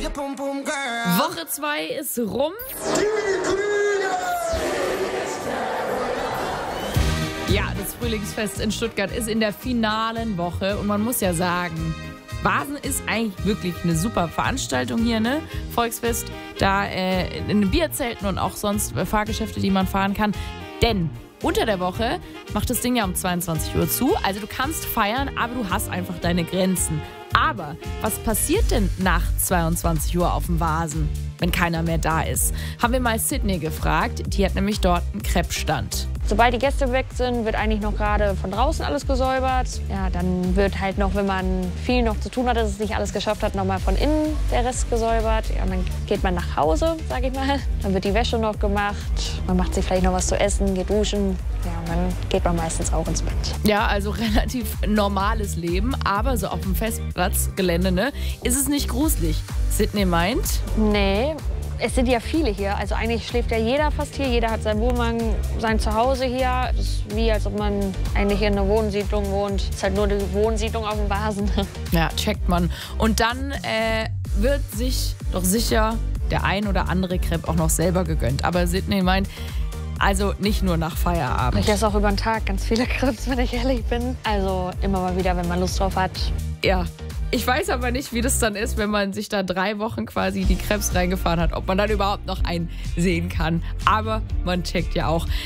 Woche 2 ist rum. Ja, das Frühlingsfest in Stuttgart ist in der finalen Woche und man muss ja sagen, Vasen ist eigentlich wirklich eine super Veranstaltung hier, ne? Volksfest, da in den Bierzelten und auch sonst Fahrgeschäfte, die man fahren kann. Denn unter der Woche macht das Ding ja um 22 Uhr zu. Also du kannst feiern, aber du hast einfach deine Grenzen. Aber was passiert denn nach 22 Uhr auf dem Vasen, wenn keiner mehr da ist? Haben wir mal Sydney gefragt. Die hat nämlich dort einen Crepe-Stand. Sobald die Gäste weg sind, wird eigentlich noch gerade von draußen alles gesäubert. Ja, dann wird halt noch, wenn man viel noch zu tun hat, dass es nicht alles geschafft hat, noch mal von innen der Rest gesäubert. Ja, und dann geht man nach Hause, sag ich mal. Dann wird die Wäsche noch gemacht. Man macht sich vielleicht noch was zu essen, geht duschen. Ja, und dann geht man meistens auch ins Bett. Ja, also relativ normales Leben, aber so auf dem Festplatzgelände, ne, ist es nicht gruselig. Sydney meint? Nee. Es sind ja viele hier, also eigentlich schläft ja jeder fast hier. Jeder hat seinen Wohnwagen, sein Zuhause hier. Es ist wie, als ob man eigentlich in einer Wohnsiedlung wohnt. Es ist halt nur die Wohnsiedlung auf dem Vasen. Ja, checkt man. Und dann wird sich doch sicher der ein oder andere Crepe auch noch selber gegönnt. Aber Sydney meint, also nicht nur nach Feierabend. Ich esse auch über den Tag ganz viele Crepes, wenn ich ehrlich bin. Also immer mal wieder, wenn man Lust drauf hat. Ja. Ich weiß aber nicht, wie das dann ist, wenn man sich da 3 Wochen quasi die Crepes reingefahren hat, ob man dann überhaupt noch einen sehen kann. Aber man checkt ja auch.